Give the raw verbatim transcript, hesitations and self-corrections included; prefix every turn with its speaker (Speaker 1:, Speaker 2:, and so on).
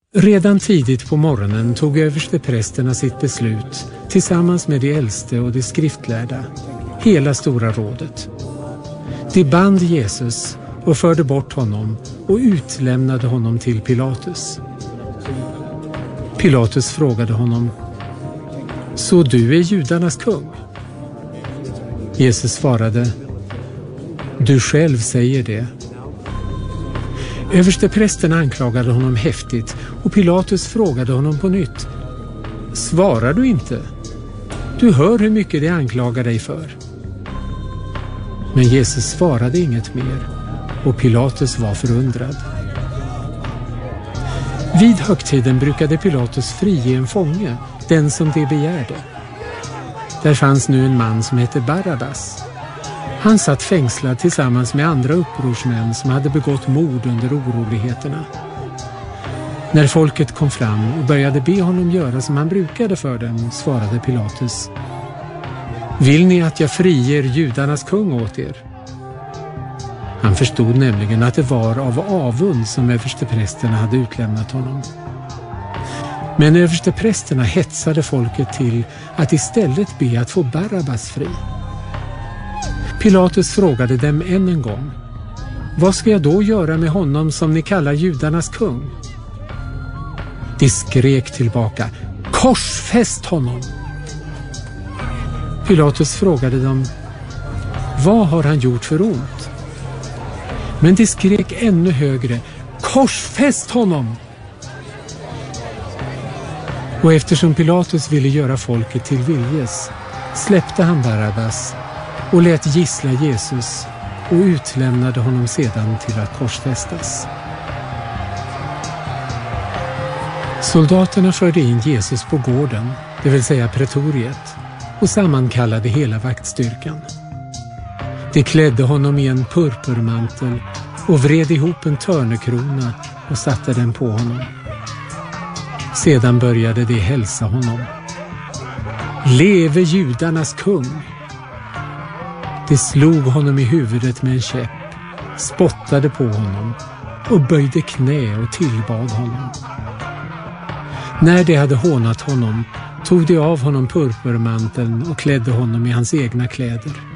Speaker 1: Redan tidigt på morgonen tog översteprästerna sitt beslut tillsammans med de äldste och de skriftlärda, hela stora rådet. De band Jesus och förde bort honom och utlämnade honom till Pilatus. Pilatus frågade honom: Så du är judarnas kung? Jesus svarade: Du själv säger det. Översteprästen anklagade honom häftigt och Pilatus frågade honom på nytt: Svarar du inte? Du hör hur mycket de anklagar dig för. Men Jesus svarade inget mer och Pilatus var förundrad. Vid högtiden brukade Pilatus frige en fånge, den som de begärde. Där fanns nu en man som hette Barabbas. Han satt fängslad tillsammans med andra upprorsmän som hade begått mord under oroligheterna. När folket kom fram och började be honom göra som han brukade för dem, svarade Pilatus: Vill ni att jag friger judarnas kung åt er? Han förstod nämligen att det var av avund som översteprästerna hade utlämnat honom. Men översteprästerna hetsade folket till att istället be att få Barabbas fri. Pilatus frågade dem än en gång: Vad ska jag då göra med honom som ni kallar judarnas kung? De skrek tillbaka: Korsfäst honom! Pilatus frågade dem: Vad har han gjort för ont? Men de skrek ännu högre: Korsfäst honom! Och eftersom Pilatus ville göra folket till viljes, släppte han Barabbas och lät gissla Jesus och utlämnade honom sedan till att korsfästas. Soldaterna förde in Jesus på gården, det vill säga pretoriet, och sammankallade hela vaktstyrkan. De klädde honom i en purpurmantel och vred ihop en törnekrona och satte den på honom. Sedan började de hälsa honom: Leve judarnas kung! De slog honom i huvudet med en käpp, spottade på honom och böjde knä och tillbad honom. När de hade hånat honom tog de av honom purpurmanteln och klädde honom i hans egna kläder.